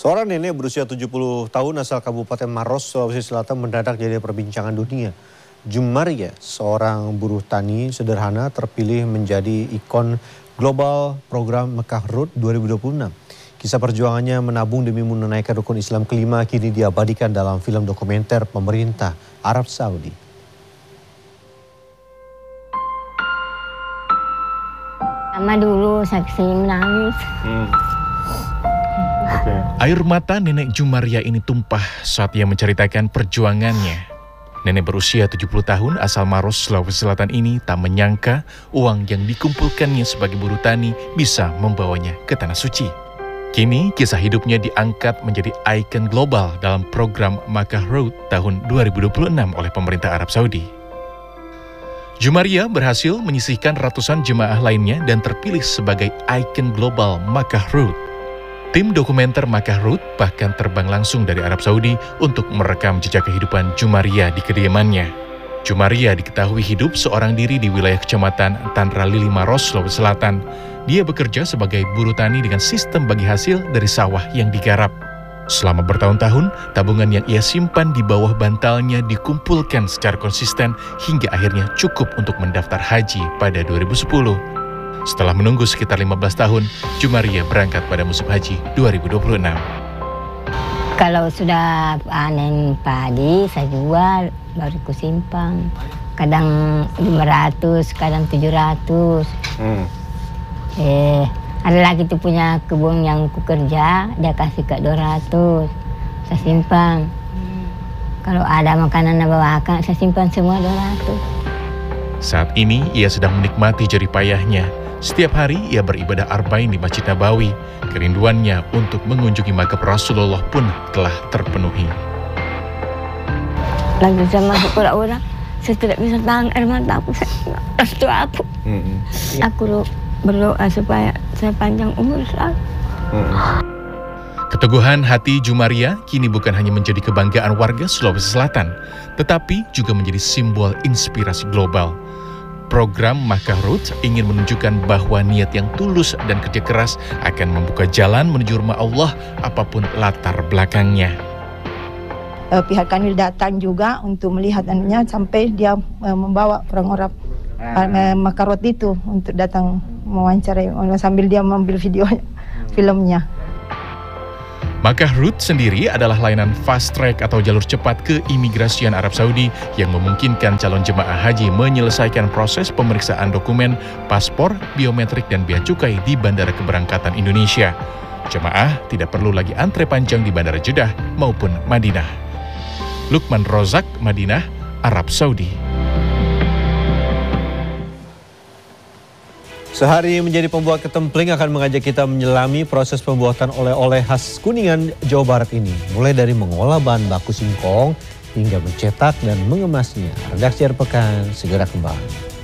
Seorang nenek berusia 70 tahun asal Kabupaten Maros, Sulawesi Selatan mendadak jadi perbincangan dunia. Jumaria, seorang buruh tani sederhana terpilih menjadi ikon global program Mekah Road 2026. Kisah perjuangannya menabung demi menunaikan rukun Islam kelima kini diabadikan dalam film dokumenter pemerintah Arab Saudi. Sama dulu saksi menangis. Air mata nenek Jumaria ini tumpah saat ia menceritakan perjuangannya. Nenek berusia 70 tahun asal Maros, Sulawesi Selatan ini tak menyangka uang yang dikumpulkannya sebagai buruh tani bisa membawanya ke Tanah Suci. Kini kisah hidupnya diangkat menjadi ikon global dalam program Mekah Road tahun 2026 oleh pemerintah Arab Saudi. Jumaria berhasil menyisihkan ratusan jemaah lainnya dan terpilih sebagai ikon global Mekah Road. Tim dokumenter Mekah Road bahkan terbang langsung dari Arab Saudi untuk merekam jejak kehidupan Jumaria di kediamannya. Jumaria diketahui hidup seorang diri di wilayah kecamatan Tanra Lili Maros, Sulawesi Selatan. Dia bekerja sebagai buruh tani dengan sistem bagi hasil dari sawah yang digarap. Selama bertahun-tahun, tabungan yang ia simpan di bawah bantalnya dikumpulkan secara konsisten hingga akhirnya cukup untuk mendaftar haji pada 2010. Setelah menunggu sekitar 15 tahun, Jumaria berangkat pada musim haji 2026. Kalau sudah panen padi, saya jual, baru ku simpan. Kadang 500, kadang 700. Ada lagi tuh punya kebun yang ku kerja, dia kasih ke 200. Saya simpan. Kalau ada makanan bawakan, saya simpan semua 200. Saat ini, ia sedang menikmati jerih payahnya. Setiap hari ia beribadah arba'in di Masjid Nabawi. Kerinduannya untuk mengunjungi makam Rasulullah pun telah terpenuhi. Lagi sama orang, saya tidak bisa tahan air mata aku. Restu aku. Aku berdoa supaya saya panjang umur selalu. Keteguhan hati Jumaria kini bukan hanya menjadi kebanggaan warga Sulawesi Selatan, tetapi juga menjadi simbol inspirasi global. Program Mekah Road ingin menunjukkan bahwa niat yang tulus dan kerja keras akan membuka jalan menuju rumah Allah apapun latar belakangnya. Pihak Kanwil datang juga untuk melihat anunya sampai dia membawa orang-orang Mekah Road itu untuk datang mewawancarai sambil dia mengambil video filmnya. Mekah Road sendiri adalah layanan fast track atau jalur cepat keimigrasian Arab Saudi yang memungkinkan calon jemaah haji menyelesaikan proses pemeriksaan dokumen, paspor, biometrik, dan bea cukai di Bandara Keberangkatan Indonesia. Jemaah tidak perlu lagi antre panjang di Bandara Jeddah maupun Madinah. Lukman Rozak, Madinah, Arab Saudi. Sehari menjadi pembuat ketempling akan mengajak kita menyelami proses pembuatan oleh-oleh khas Kuningan, Jawa Barat ini. Mulai dari mengolah bahan baku singkong hingga mencetak dan mengemasnya. Redaksi Akhir Pekan segera kembali.